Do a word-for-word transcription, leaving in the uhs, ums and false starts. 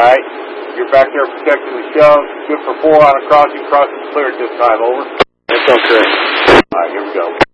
Alright, you're back there protecting the shove. Good for four on a crossing. Crossing cleared this time, over. That sounds correct. Alright, here we go.